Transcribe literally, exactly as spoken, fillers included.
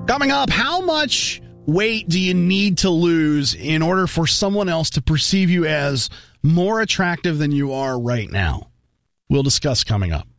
Coming up, how much weight do you need to lose in order for someone else to perceive you as more attractive than you are right now? We'll discuss coming up.